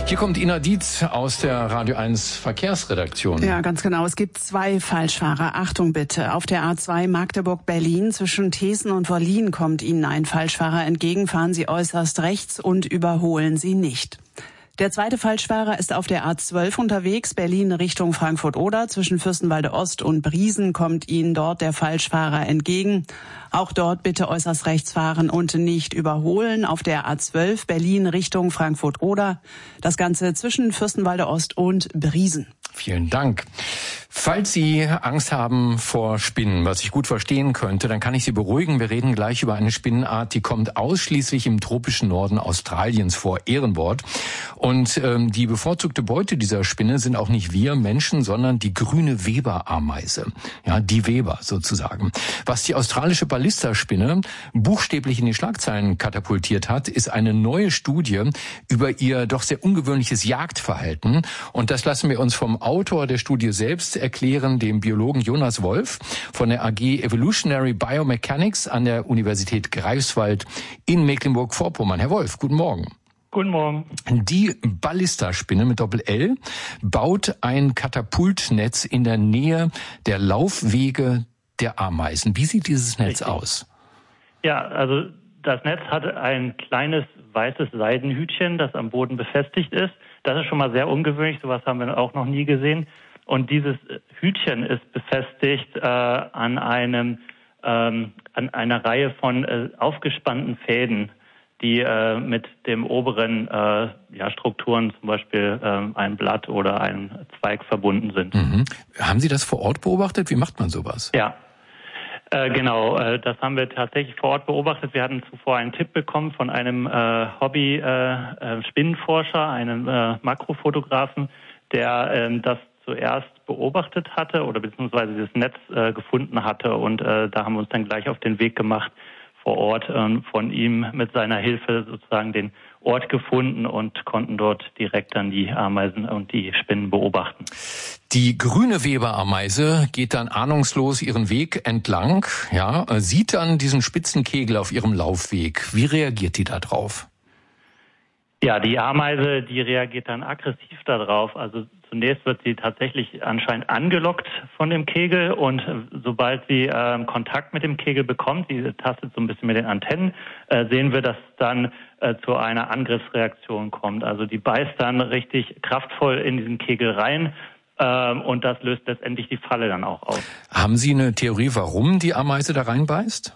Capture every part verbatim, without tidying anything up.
Hier kommt Ina Dietz aus der Radio eins Verkehrsredaktion. Ja, ganz genau. Es gibt zwei Falschfahrer. Achtung bitte. Auf der A zwei Magdeburg-Berlin zwischen Thesen und Wollin kommt Ihnen ein Falschfahrer entgegen. Fahren Sie äußerst rechts und überholen Sie nicht. Der zweite Falschfahrer ist auf der A zwölf unterwegs, Berlin Richtung Frankfurt-Oder. Zwischen Fürstenwalde Ost und Briesen kommt Ihnen dort der Falschfahrer entgegen. Auch dort bitte äußerst rechts fahren und nicht überholen. Auf der A zwölf Berlin Richtung Frankfurt-Oder. Das Ganze zwischen Fürstenwalde Ost und Briesen. Vielen Dank. Falls Sie Angst haben vor Spinnen, was ich gut verstehen könnte, dann kann ich Sie beruhigen. Wir reden gleich über eine Spinnenart, die kommt ausschließlich im tropischen Norden Australiens vor, Ehrenwort. Und ähm, die bevorzugte Beute dieser Spinne sind auch nicht wir Menschen, sondern die grüne Weber-Ameise. Ja, die Weber sozusagen. Was die australische Ballisterspinne buchstäblich in die Schlagzeilen katapultiert hat, ist eine neue Studie über ihr doch sehr ungewöhnliches Jagdverhalten. Und das lassen wir uns vom Autor der Studie selbst erklären, dem Biologen Jonas Wolf von der A G Evolutionary Biomechanics an der Universität Greifswald in Mecklenburg-Vorpommern. Herr Wolf, guten Morgen. Guten Morgen. Die Ballisterspinne mit Doppel-L baut ein Katapultnetz in der Nähe der Laufwege der Ameisen. Wie sieht dieses Netz Richtig. aus? Ja, also das Netz hat ein kleines weißes Seidenhütchen, das am Boden befestigt ist. Das ist schon mal sehr ungewöhnlich, sowas haben wir auch noch nie gesehen. Und dieses Hütchen ist befestigt äh, an einem ähm, an einer Reihe von äh, aufgespannten Fäden, die äh, mit dem oberen äh, ja, Strukturen, zum Beispiel äh, ein Blatt oder ein Zweig, verbunden sind. Mhm. Haben Sie das vor Ort beobachtet? Wie macht man sowas? Ja. Äh, genau, äh, das haben wir tatsächlich vor Ort beobachtet. Wir hatten zuvor einen Tipp bekommen von einem äh, Hobby-Spinnenforscher, äh, einem äh, Makrofotografen, der äh, das zuerst beobachtet hatte oder beziehungsweise dieses Netz äh, gefunden hatte. Und äh, da haben wir uns dann gleich auf den Weg gemacht vor Ort, äh, von ihm mit seiner Hilfe sozusagen den Ort gefunden und konnten dort direkt dann die Ameisen und die Spinnen beobachten. Die grüne Weber-Ameise geht dann ahnungslos ihren Weg entlang, ja, sieht dann diesen spitzen Kegel auf ihrem Laufweg. Wie reagiert die da drauf? Ja, die Ameise, die reagiert dann aggressiv darauf. Also zunächst wird sie tatsächlich anscheinend angelockt von dem Kegel und sobald sie äh, Kontakt mit dem Kegel bekommt, sie tastet so ein bisschen mit den Antennen, äh, sehen wir, dass dann äh, zu einer Angriffsreaktion kommt. Also die beißt dann richtig kraftvoll in diesen Kegel rein. Ähm, und das löst letztendlich die Falle dann auch aus. Haben Sie eine Theorie, warum die Ameise da reinbeißt?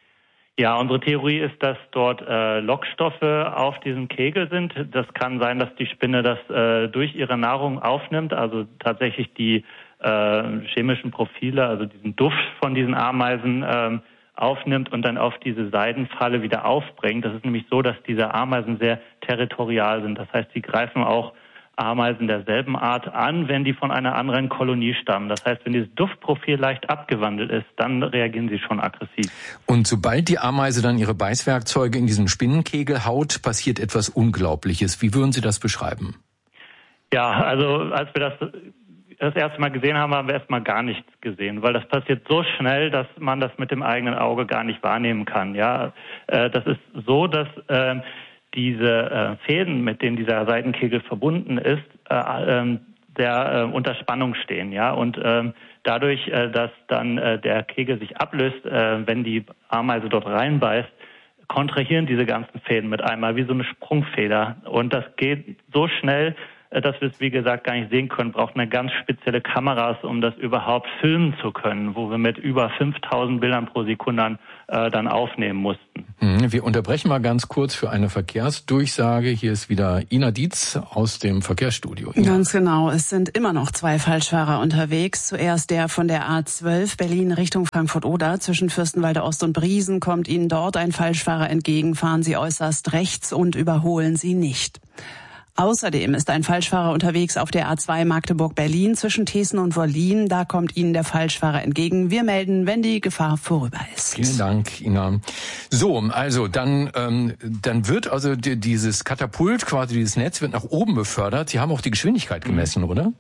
Ja, unsere Theorie ist, dass dort äh, Lockstoffe auf diesem Kegel sind. Das kann sein, dass die Spinne das äh, durch ihre Nahrung aufnimmt, also tatsächlich die äh, chemischen Profile, also diesen Duft von diesen Ameisen äh, aufnimmt und dann auf diese Seidenfalle wieder aufbringt. Das ist nämlich so, dass diese Ameisen sehr territorial sind. Das heißt, sie greifen auch Ameisen derselben Art an, wenn die von einer anderen Kolonie stammen. Das heißt, wenn dieses Duftprofil leicht abgewandelt ist, dann reagieren sie schon aggressiv. Und sobald die Ameise dann ihre Beißwerkzeuge in diesen Spinnenkegel haut, passiert etwas Unglaubliches. Wie würden Sie das beschreiben? Ja, also als wir das das erste Mal gesehen haben, haben wir erstmal gar nichts gesehen, weil das passiert so schnell, dass man das mit dem eigenen Auge gar nicht wahrnehmen kann. Ja, äh, das ist so, dass äh, diese äh, Fäden, mit denen dieser Seitenkegel verbunden ist, äh, äh, der äh, unter Spannung stehen, ja, und äh, dadurch, äh, dass dann äh, der Kegel sich ablöst, äh, wenn die Ameise dort reinbeißt, kontrahieren diese ganzen Fäden mit einmal wie so eine Sprungfeder, und das geht so schnell, äh, dass wir es wie gesagt gar nicht sehen können. Braucht eine ganz spezielle Kameras, um das überhaupt filmen zu können, wo wir mit über fünftausend Bildern pro Sekunde äh, dann aufnehmen mussten. Wir unterbrechen mal ganz kurz für eine Verkehrsdurchsage. Hier ist wieder Ina Dietz aus dem Verkehrsstudio. Ina. Ganz genau. Es sind immer noch zwei Falschfahrer unterwegs. Zuerst der von der A zwölf Berlin Richtung Frankfurt-Oder. Zwischen Fürstenwalde Ost und Briesen kommt Ihnen dort ein Falschfahrer entgegen. Fahren Sie äußerst rechts und überholen Sie nicht. Außerdem ist ein Falschfahrer unterwegs auf der A zwei Magdeburg-Berlin zwischen Thesen und Wollin. Da kommt Ihnen der Falschfahrer entgegen. Wir melden, wenn die Gefahr vorüber ist. Vielen Dank, Ina. So, also dann ähm, dann wird also die, dieses Katapult, quasi dieses Netz, wird nach oben befördert. Sie haben auch die Geschwindigkeit gemessen, mhm. oder?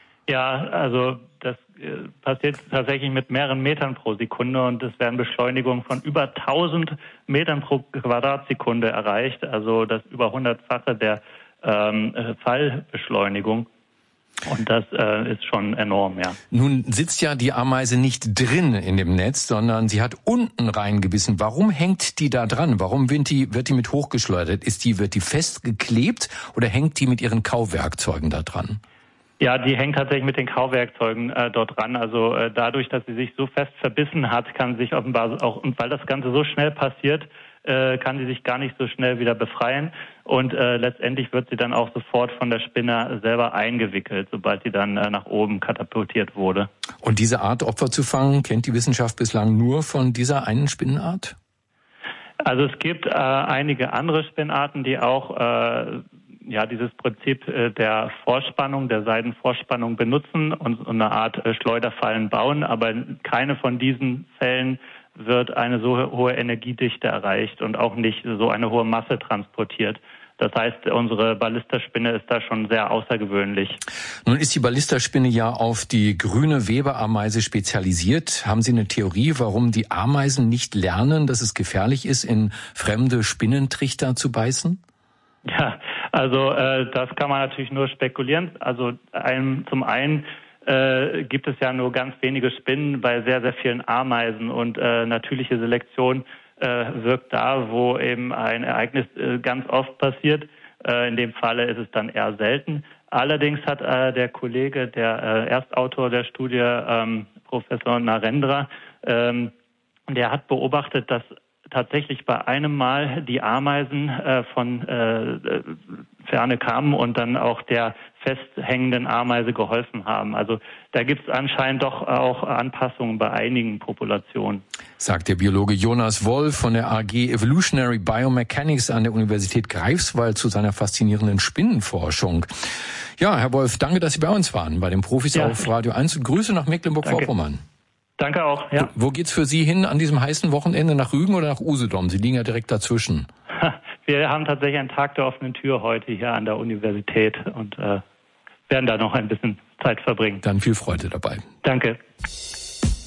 Ja, also das äh, passiert tatsächlich mit mehreren Metern pro Sekunde, und es werden Beschleunigungen von über tausend Metern pro Quadratsekunde erreicht. Also das über hundertfache der ähm, Fallbeschleunigung. Und das äh, ist schon enorm, ja. Nun sitzt ja die Ameise nicht drin in dem Netz, sondern sie hat unten reingebissen. Warum hängt die da dran? Warum wird die, wird die mit hochgeschleudert? Ist die, wird die festgeklebt oder hängt die mit ihren Kauwerkzeugen da dran? Ja, die hängt tatsächlich mit den Kauwerkzeugen äh, dort dran. Also äh, dadurch, dass sie sich so fest verbissen hat, kann sie sich offenbar auch, und weil das Ganze so schnell passiert, äh, kann sie sich gar nicht so schnell wieder befreien. Und äh, letztendlich wird sie dann auch sofort von der Spinne selber eingewickelt, sobald sie dann äh, nach oben katapultiert wurde. Und diese Art, Opfer zu fangen, kennt die Wissenschaft bislang nur von dieser einen Spinnenart? Also es gibt äh, einige andere Spinnarten, die auch äh, ja dieses Prinzip äh, der Vorspannung, der Seidenvorspannung benutzen und, und eine Art äh, Schleuderfallen bauen. Aber keine von diesen Fällen wird eine so hohe Energiedichte erreicht und auch nicht so eine hohe Masse transportiert. Das heißt, unsere Ballisterspinne ist da schon sehr außergewöhnlich. Nun ist die Ballisterspinne ja auf die grüne Weberameise spezialisiert. Haben Sie eine Theorie, warum die Ameisen nicht lernen, dass es gefährlich ist, in fremde Spinnentrichter zu beißen? Ja, also äh, das kann man natürlich nur spekulieren. Also ein, zum einen äh, gibt es ja nur ganz wenige Spinnen bei sehr, sehr vielen Ameisen und äh, natürliche Selektion äh, wirkt da, wo eben ein Ereignis äh, ganz oft passiert. Äh, in dem Falle ist es dann eher selten. Allerdings hat äh, der Kollege, der äh, Erstautor der Studie, ähm, Professor Narendra, ähm, der hat beobachtet, dass tatsächlich bei einem Mal die Ameisen äh, von äh, Ferne kamen und dann auch der festhängenden Ameise geholfen haben. Also da gibt es anscheinend doch auch Anpassungen bei einigen Populationen. Sagt der Biologe Jonas Wolf von der A G Evolutionary Biomechanics an der Universität Greifswald zu seiner faszinierenden Spinnenforschung. Ja, Herr Wolf, danke, dass Sie bei uns waren, bei den Profis ja. auf Radio eins und Grüße nach Mecklenburg-Vorpommern. Danke auch, ja. Wo geht's für Sie hin an diesem heißen Wochenende? Nach Rügen oder nach Usedom? Sie liegen ja direkt dazwischen. Wir haben tatsächlich einen Tag der offenen Tür heute hier an der Universität und äh, werden da noch ein bisschen Zeit verbringen. Dann viel Freude dabei. Danke.